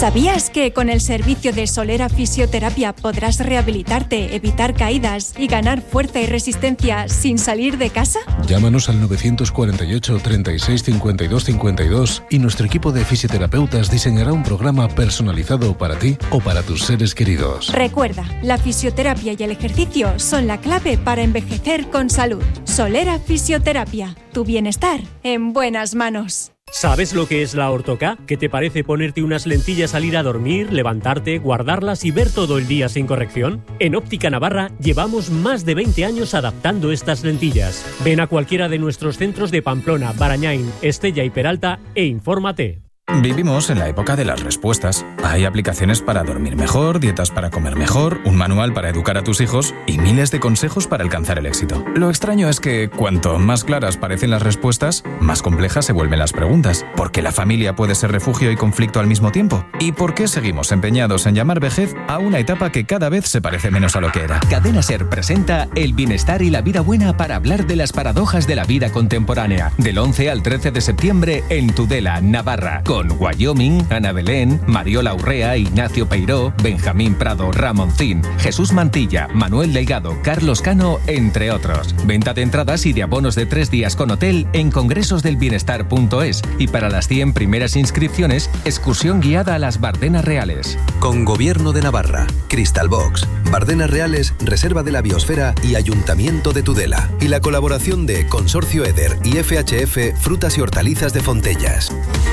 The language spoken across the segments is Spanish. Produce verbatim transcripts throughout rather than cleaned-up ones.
¿Sabías que con el servicio de Solera Fisioterapia podrás rehabilitarte, evitar caídas y ganar fuerza y resistencia sin salir de casa? Llámanos al nueve cuatro ocho, treinta y seis, cincuenta y dos cincuenta y dos y nuestro equipo de fisioterapeutas diseñará un programa personalizado para ti o para tus seres queridos. Recuerda, la fisioterapia y el ejercicio son la clave para envejecer con salud. Solera Fisioterapia, tu bienestar en buenas manos. ¿Sabes lo que es la Ortoca? ¿Qué te parece ponerte unas lentillas al ir a dormir, levantarte, guardarlas y ver todo el día sin corrección? En Óptica Navarra llevamos más de veinte años adaptando estas lentillas. Ven a cualquiera de nuestros centros de Pamplona, Barañáin, Estella y Peralta e infórmate. Vivimos en la época de las respuestas. Hay aplicaciones para dormir mejor, dietas para comer mejor, un manual para educar a tus hijos y miles de consejos para alcanzar el éxito. Lo extraño es que cuanto más claras parecen las respuestas, más complejas se vuelven las preguntas. ¿Por qué la familia puede ser refugio y conflicto al mismo tiempo? ¿Y por qué seguimos empeñados en llamar vejez a una etapa que cada vez se parece menos a lo que era? Cadena SER presenta El bienestar y la vida buena para hablar de las paradojas de la vida contemporánea. Del once al trece de septiembre en Tudela, Navarra. Con Wyoming, Ana Belén, Mariola Urrea, Ignacio Peiró, Benjamín Prado, Ramoncín, Jesús Mantilla, Manuel Delgado, Carlos Cano, entre otros. Venta de entradas y de abonos de tres días con hotel en congresos del bienestar punto es y para las cien primeras inscripciones, excursión guiada a las Bardenas Reales. Con Gobierno de Navarra, Crystal Box, Bardenas Reales, Reserva de la Biosfera y Ayuntamiento de Tudela. Y la colaboración de Consorcio Eder y F H F Frutas y Hortalizas de Fontellas.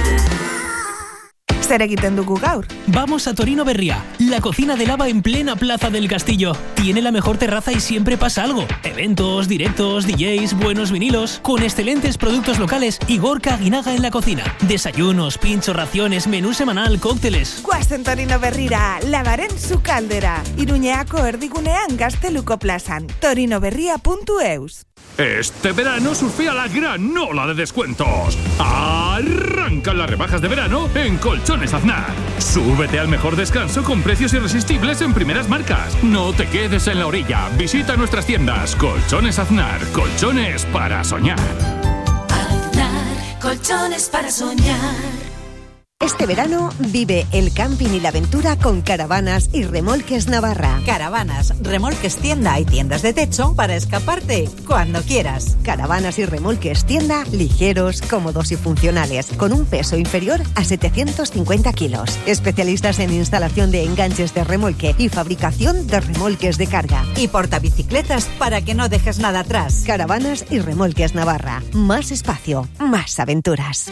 Zer egiten dugu gaur? Vamos a Torino Berria, la cocina de lava en plena Plaza del Castillo. Tiene la mejor terraza y siempre pasa algo. Eventos, directos, D Js, buenos vinilos, con excelentes productos locales y Gorka Aguinaga en la cocina. Desayunos, pinchos, raciones, menú semanal, cócteles. Guazen Torino Berrira, lavaren su caldera. Iruñeako erdigunean Gazteluko plazan. torinoberria punto eus. Este verano surfea la gran ola de descuentos. Arrancan las rebajas de verano en Colchones Aznar. Súbete al mejor descanso con precios irresistibles en primeras marcas. No te quedes en la orilla. Visita nuestras tiendas. Colchones Aznar. Colchones para soñar. Aznar. Colchones para soñar. Este verano vive el camping y la aventura con Caravanas y Remolques Navarra. Caravanas, Remolques Tienda y tiendas de techo para escaparte cuando quieras. Caravanas y Remolques Tienda, ligeros, cómodos y funcionales, con un peso inferior a setecientos cincuenta kilos. Especialistas en instalación de enganches de remolque y fabricación de remolques de carga. Y portabicicletas para que no dejes nada atrás. Caravanas y Remolques Navarra. Más espacio, más aventuras.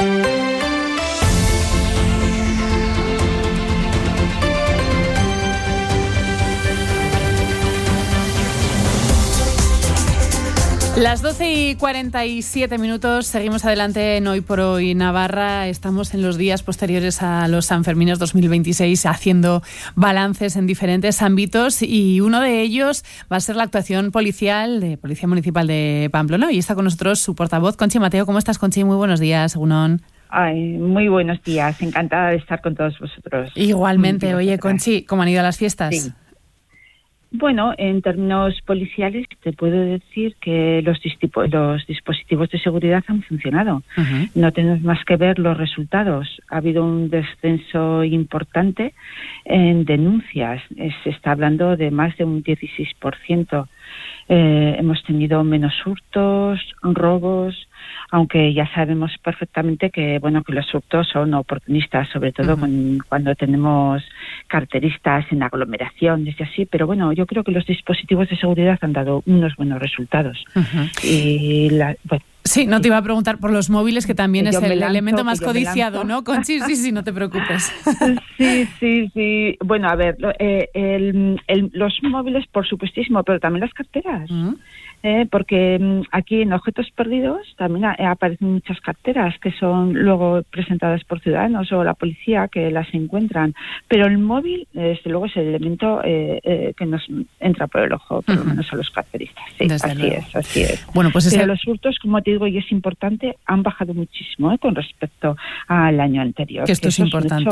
Las doce y cuarenta y siete minutos, seguimos adelante en Hoy por Hoy Navarra. Estamos en los días posteriores a los Sanfermines dos mil veintiséis haciendo balances en diferentes ámbitos y uno de ellos va a ser la actuación policial de Policía Municipal de Pamplona. Y está con nosotros su portavoz, Conchi Mateo. ¿Cómo estás, Conchi? Muy buenos días, Egunon. Ay, muy buenos días, encantada de estar con todos vosotros. Igualmente. Oye, Conchi, ¿cómo han ido las fiestas? Sí. Bueno, en términos policiales te puedo decir que los, dispo- los dispositivos de seguridad han funcionado. Uh-huh. No tenemos más que ver los resultados. Ha habido un descenso importante en denuncias. Eh, se está hablando de más de un dieciséis por ciento. Eh, hemos tenido menos hurtos, robos, aunque ya sabemos perfectamente que bueno que los hurtos son oportunistas, sobre todo uh-huh. con, cuando tenemos carteristas en aglomeraciones y así, pero bueno, yo creo que los dispositivos de seguridad han dado unos buenos resultados. Uh-huh. Y la, bueno, sí, no te iba a preguntar por los móviles, que también que es el lanzo, elemento más codiciado, ¿no? Conchi, sí, sí, no te preocupes. Sí, sí, sí. Bueno, a ver, eh, el, el, los móviles, por supuestísimo, pero también las carteras. Uh-huh. Eh, porque um, aquí en Objetos Perdidos también a, aparecen muchas carteras que son luego presentadas por ciudadanos o la policía que las encuentran. Pero el móvil, desde luego, es el elemento eh, eh, que nos entra por el ojo, por uh-huh. lo menos a los carteristas. Sí, desde así luego. es, así es. Bueno, pues pero ese... los hurtos, como te digo, y es importante, han bajado muchísimo eh, con respecto al año anterior. Que esto que es importante. Hecho,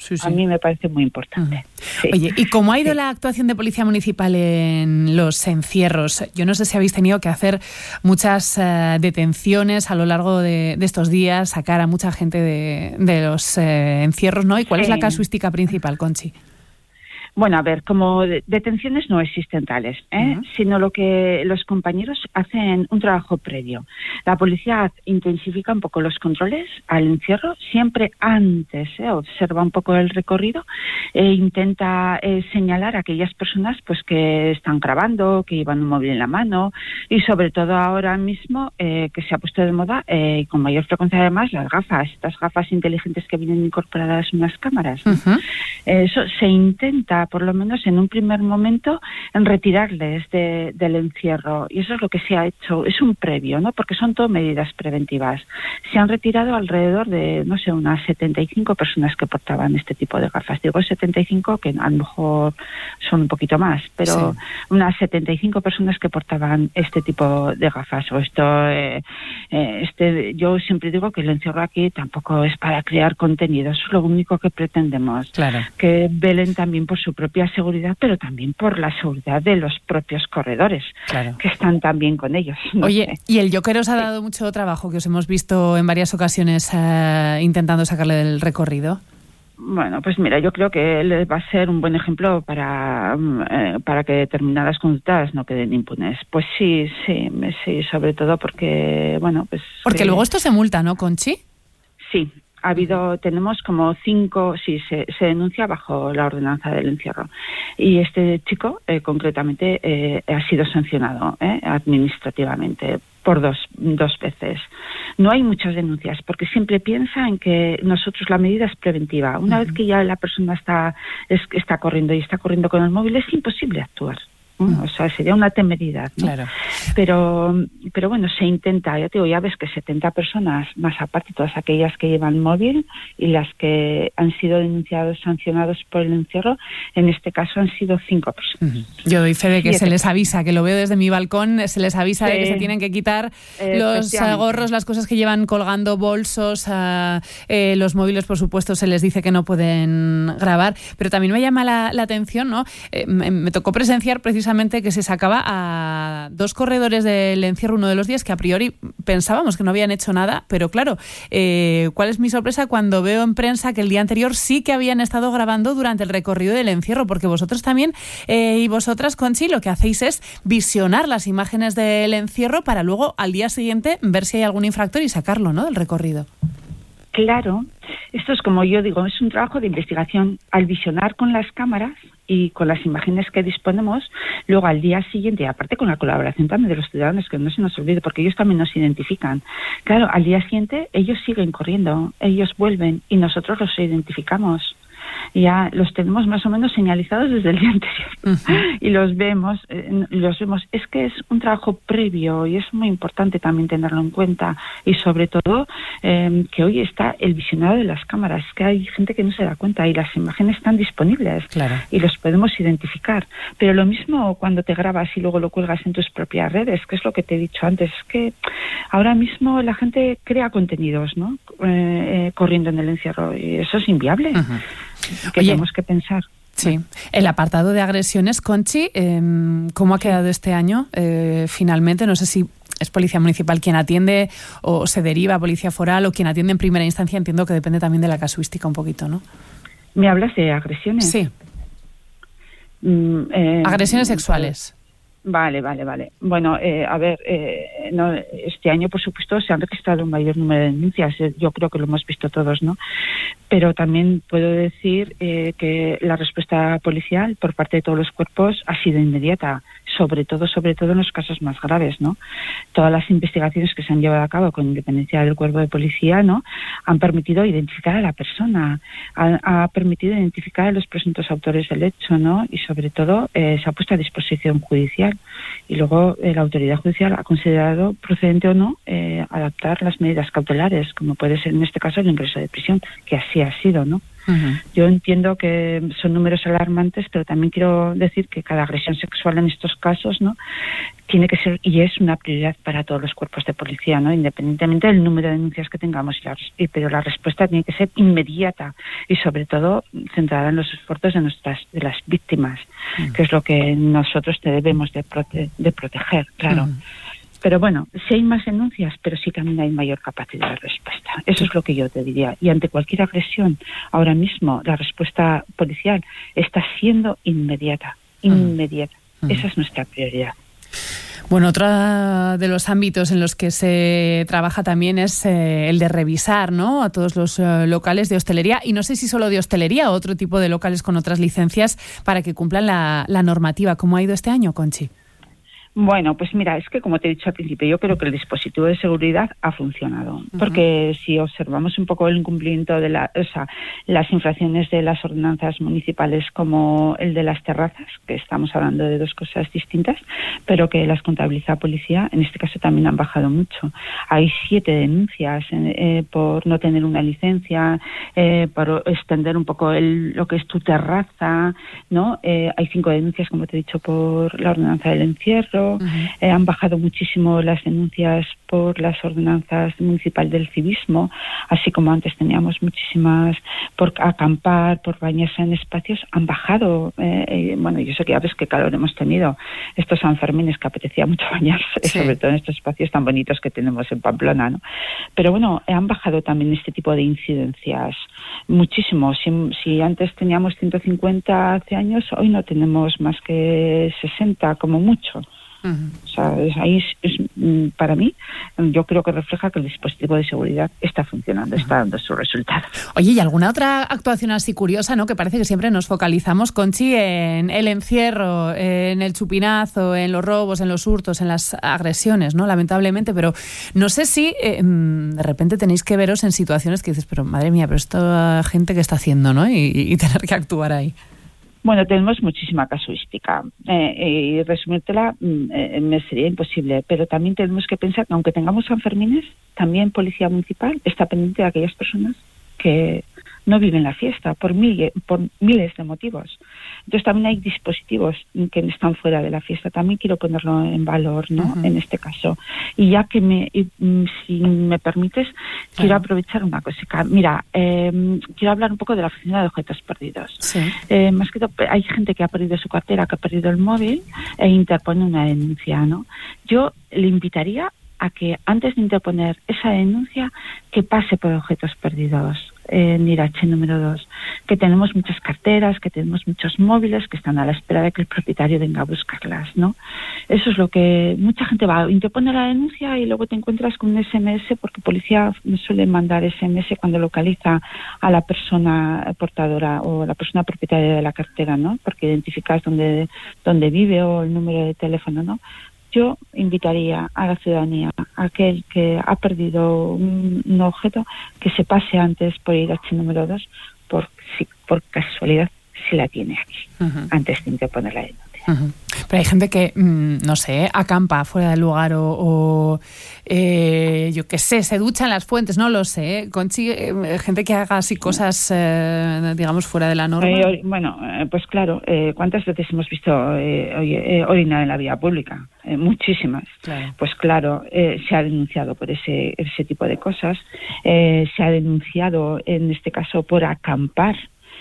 sí, sí. A mí me parece muy importante. Uh-huh. Sí. Oye, ¿y cómo ha ido sí. la actuación de Policía Municipal en los encierros? Yo no sé si habéis tenido que hacer muchas uh, detenciones a lo largo de, de estos días, sacar a mucha gente de, de los uh, encierros, ¿no? ¿Y cuál sí. es la casuística principal, Conchi? Bueno, a ver, como de- detenciones no existen tales, ¿eh? Uh-huh. Sino lo que los compañeros hacen un trabajo previo. La policía intensifica un poco los controles al encierro, siempre antes, ¿eh? observa un poco el recorrido e intenta eh, señalar a aquellas personas pues que están grabando, que llevan un móvil en la mano y sobre todo ahora mismo eh, que se ha puesto de moda y eh, con mayor frecuencia además las gafas, estas gafas inteligentes que vienen incorporadas en unas cámaras, ¿no? Uh-huh. Eso se intenta por lo menos en un primer momento, en retirarles de, del encierro. Y eso es lo que se ha hecho. Es un previo, ¿no? Porque son todo medidas preventivas. Se han retirado alrededor de, no sé, unas setenta y cinco personas que portaban este tipo de gafas. Digo setenta y cinco, que a lo mejor son un poquito más, pero sí. unas setenta y cinco personas que portaban este tipo de gafas. O esto, eh, eh, este, yo siempre digo que el encierro aquí tampoco es para crear contenido. Eso es lo único que pretendemos. Claro. Que velen también por su propia seguridad, pero también por la seguridad de los propios corredores, claro. que están también con ellos. No Oye, sé. ¿y el Joker os ha dado sí. mucho trabajo, que os hemos visto en varias ocasiones eh, intentando sacarle del recorrido? Bueno, pues mira, yo creo que él va a ser un buen ejemplo para, eh, para que determinadas conductas no queden impunes. Pues sí, sí, sí, sobre todo porque, bueno, pues... Porque eh, luego esto se multa, ¿no, Conchi? Sí. Ha habido, tenemos como cinco, sí, se, se denuncia bajo la ordenanza del encierro. Y este chico, eh, concretamente, eh, ha sido sancionado eh, administrativamente por dos, dos veces. No hay muchas denuncias, porque siempre piensa en que nosotros la medida es preventiva. Una uh-huh. vez que ya la persona está, es, está corriendo y está corriendo con el móvil, es imposible actuar. O sea, sería una temeridad, ¿no? Claro. Pero, pero bueno, se intenta, ya te digo, ya ves que setenta personas, más aparte todas aquellas que llevan móvil y las que han sido denunciados, sancionados por el encierro, en este caso han sido cinco personas. Uh-huh. Yo doy fe de que Siete. se les avisa, que lo veo desde mi balcón, se les avisa sí. de que se tienen que quitar los gorros, las cosas que llevan colgando, bolsos, uh, eh, los móviles, por supuesto, se les dice que no pueden grabar, pero también me llama la, la atención, ¿no? Eh, me, me tocó presenciar precisamente que se sacaba a dos corredores del encierro uno de los días que a priori pensábamos que no habían hecho nada, pero claro, eh, ¿cuál es mi sorpresa cuando veo en prensa que el día anterior sí que habían estado grabando durante el recorrido del encierro? Porque vosotros también eh, y vosotras, Conchi, lo que hacéis es visionar las imágenes del encierro para luego al día siguiente ver si hay algún infractor y sacarlo, ¿no?, del recorrido. Claro, esto es como yo digo, es un trabajo de investigación. Al visionar con las cámaras y con las imágenes que disponemos, luego al día siguiente, y aparte con la colaboración también de los ciudadanos, que no se nos olvide, porque ellos también nos identifican. Claro, al día siguiente ellos siguen corriendo, ellos vuelven y nosotros los identificamos. Ya los tenemos más o menos señalizados desde el día anterior uh-huh. y los vemos, eh, los vemos. Es que es un trabajo previo y es muy importante también tenerlo en cuenta y sobre todo eh, que hoy está el visionado de las cámaras, que hay gente que no se da cuenta y las imágenes están disponibles claro. y los podemos identificar. Pero lo mismo cuando te grabas y luego lo cuelgas en tus propias redes, que es lo que te he dicho antes, es que ahora mismo la gente crea contenidos, ¿no? Eh, eh, corriendo en el encierro y eso es inviable. Uh-huh. Que Oye, tenemos que pensar. Sí. El apartado de agresiones, Conchi, eh, ¿cómo ha quedado este año? Eh, finalmente, no sé si es Policía Municipal quien atiende o se deriva a Policía Foral o quien atiende en primera instancia. Entiendo que depende también de la casuística un poquito, ¿no? ¿Me hablas de agresiones? Sí. Mm, eh, agresiones sexuales. Vale, vale, vale. Bueno, eh, a ver, eh, no, este año, por supuesto, se han registrado un mayor número de denuncias. Yo creo que lo hemos visto todos, ¿no? Pero también puedo decir eh, que la respuesta policial por parte de todos los cuerpos ha sido inmediata, sobre todo, sobre todo en los casos más graves, ¿no? Todas las investigaciones que se han llevado a cabo con independencia del cuerpo de policía, ¿no?, han permitido identificar a la persona, ha, ha permitido identificar a los presuntos autores del hecho, ¿no? Y sobre todo eh, se ha puesto a disposición judicial. Y luego eh, la autoridad judicial ha considerado procedente o no eh, adaptar las medidas cautelares, como puede ser en este caso el ingreso de prisión, que así ha sido, ¿no? Uh-huh. Yo entiendo que son números alarmantes, pero también quiero decir que cada agresión sexual en estos casos, ¿no?, tiene que ser y es una prioridad para todos los cuerpos de policía, ¿no?, independientemente del número de denuncias que tengamos, y la, y, pero la respuesta tiene que ser inmediata y sobre todo centrada en los esfuerzos de nuestras de las víctimas, uh-huh. que es lo que nosotros debemos de, prote, de proteger, claro. Uh-huh. Pero bueno, sí hay más denuncias, pero sí también hay mayor capacidad de respuesta. Eso es lo que yo te diría. Y ante cualquier agresión, ahora mismo la respuesta policial está siendo inmediata, inmediata. Uh-huh. Esa es nuestra prioridad. Bueno, otro de los ámbitos en los que se trabaja también es eh, el de revisar, ¿no?, a todos los eh, locales de hostelería, y no sé si solo de hostelería o otro tipo de locales con otras licencias para que cumplan la, la normativa. ¿Cómo ha ido este año, Conchi? Bueno, pues mira, es que como te he dicho al principio, yo creo que el dispositivo de seguridad ha funcionado, uh-huh. porque si observamos un poco el incumplimiento de la, o sea, las infracciones de las ordenanzas municipales como el de las terrazas, que estamos hablando de dos cosas distintas, pero que las contabiliza policía, en este caso también han bajado mucho. Hay siete denuncias eh, por no tener una licencia, eh, por extender un poco el, lo que es tu terraza, ¿no? Eh, hay cinco denuncias, como te he dicho, por la ordenanza del encierro. Uh-huh. Eh, han bajado muchísimo las denuncias por las ordenanzas municipales del civismo, así como antes teníamos muchísimas por acampar, por bañarse en espacios, han bajado. Eh, eh, bueno, yo sé que ya ves qué calor hemos tenido estos Sanfermines, que apetecía mucho bañarse, sí. sobre todo en estos espacios tan bonitos que tenemos en Pamplona, ¿no? Pero bueno, eh, han bajado también este tipo de incidencias muchísimo. Si, si antes teníamos ciento cincuenta hace años, hoy no tenemos más que sesenta como mucho. Uh-huh. O sea, es, ahí es, es, para mí, yo creo que refleja que el dispositivo de seguridad está funcionando, uh-huh. está dando su resultado. Oye, ¿y alguna otra actuación así curiosa, no? Que parece que siempre nos focalizamos, Conchi, en el encierro, en el chupinazo, en los robos, en los hurtos, en las agresiones, ¿no? Lamentablemente, pero no sé si eh, de repente tenéis que veros en situaciones que dices, pero madre mía, pero esta gente que está haciendo, ¿no? Y, y tener que actuar ahí. Bueno, tenemos muchísima casuística eh, y resumírtela eh, me sería imposible, pero también tenemos que pensar que aunque tengamos Sanfermines, también Policía Municipal está pendiente de aquellas personas que no viven la fiesta por, mil, por miles de motivos. Entonces también hay dispositivos que están fuera de la fiesta. También quiero ponerlo en valor, ¿no? Uh-huh. En este caso. Y ya que me, y, si me permites, uh-huh. quiero aprovechar una cosita. Mira, eh, quiero hablar un poco de la oficina de objetos perdidos. Sí. Eh, más que todo, hay gente que ha perdido su cartera, que ha perdido el móvil e interpone una denuncia, ¿no? Yo le invitaría a que antes de interponer esa denuncia, que pase por objetos perdidos. En Irache número dos, que tenemos muchas carteras, que tenemos muchos móviles que están a la espera de que el propietario venga a buscarlas, ¿no? Eso es lo que mucha gente va, interpone la denuncia y luego te encuentras con un ese eme ese, porque policía me suele mandar ese eme ese cuando localiza a la persona portadora o la persona propietaria de la cartera, ¿no? Porque identificas dónde, dónde vive o el número de teléfono, ¿no? Yo invitaría a la ciudadanía, a aquel que ha perdido un, un objeto, que se pase antes por Irache número dos, por, si, por casualidad, si la tiene aquí, uh-huh. antes de interponer la denuncia. Uh-huh. Pero hay gente que, mmm, no sé, acampa fuera del lugar o, o eh, yo qué sé, se ducha en las fuentes, no lo sé. Conchi, eh, gente que haga así cosas, eh, digamos, fuera de la norma. Eh, bueno, eh, pues claro, eh, ¿cuántas veces hemos visto eh, eh, orinar en la vía pública? Eh, muchísimas. Claro. Pues claro, eh, se ha denunciado por ese, ese tipo de cosas. Eh, se ha denunciado, en este caso, por acampar.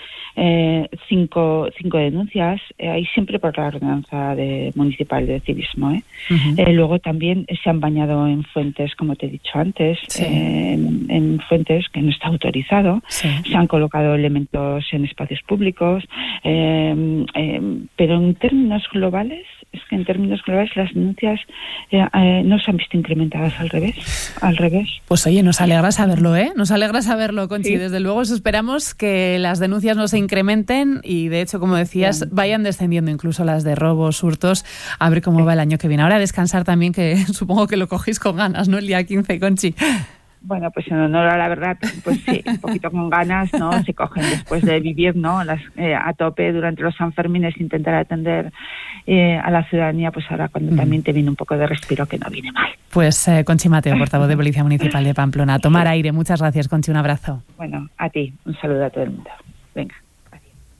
Eh, cinco, cinco denuncias, eh, ahí siempre por la ordenanza de, municipal de civismo. ¿eh? Uh-huh. Eh, luego también se han bañado en fuentes, como te he dicho antes, sí. eh, en, en fuentes que no está autorizado. Sí. Se han colocado elementos en espacios públicos, eh, eh, pero en términos globales, es que en términos globales las denuncias eh, eh, no se han visto incrementadas, al revés, al revés. Pues oye, nos alegra saberlo, ¿eh? Nos alegra saberlo, Conchi. Sí. Desde luego esperamos que las denuncias no se incrementen y, de hecho, como decías, sí. vayan descendiendo incluso las de robos, hurtos, a ver cómo sí. va el año que viene. Ahora descansar también, que supongo que lo cogéis con ganas, ¿no? El día quince, Conchi. Bueno, pues en honor a la verdad, pues sí, un poquito con ganas, ¿no? Se cogen después de vivir, ¿no? Las, eh, a tope durante los Sanfermines, intentar atender eh, a la ciudadanía, pues ahora cuando mm. también te viene un poco de respiro, que no viene mal. Pues eh, Conchi Mateo, portavoz de Policía Municipal de Pamplona. A tomar aire. Muchas gracias, Conchi. Un abrazo. Bueno, a ti. Un saludo a todo el mundo. Venga.